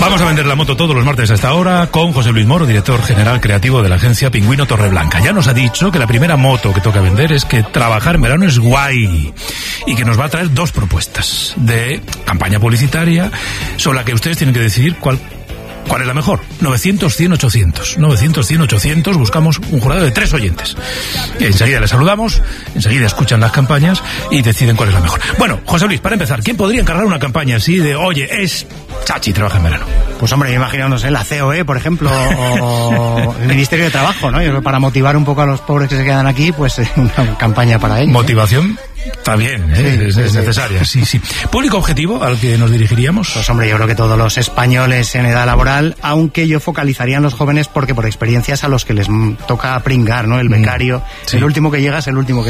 Vamos a vender la moto todos los martes a esta hora con José Luis Moro, director general creativo de la agencia Pingüino Torreblanca. Ya nos ha dicho que la primera moto que toca vender es que trabajar en verano es guay y que nos va a traer 2 propuestas de campaña publicitaria sobre la que ustedes tienen que decidir cuál es la mejor. 900-100-800. 900-100-800. Buscamos un jurado de 3 oyentes. Enseguida les saludamos, enseguida escuchan las campañas y deciden cuál es la mejor. Bueno, José Luis, para empezar, ¿quién podría encargar una campaña así de, oye, es Chachi, trabaja en verano? Pues hombre, imaginándose la COE, por ejemplo, o el Ministerio de Trabajo, ¿no? Y para motivar un poco a los pobres que se quedan aquí, pues una campaña para ellos. Motivación está bien, es necesaria, sí. ¿Público objetivo al que nos dirigiríamos? Pues hombre, yo creo que todos los españoles en edad laboral, aunque yo focalizaría en los jóvenes porque por experiencia es a los que les toca pringar, ¿no? El becario, el último que llega es el último que